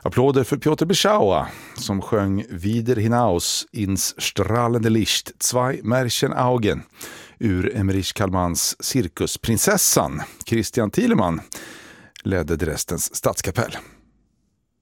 Applåder för Piotr Biesaua som sjöng Wieder hinaus ins strahlende Licht, zwei Märchenaugen ur Emmerich Kallmans Cirkusprinsessan. Christian Thielemann ledde Dresdens stadskapell.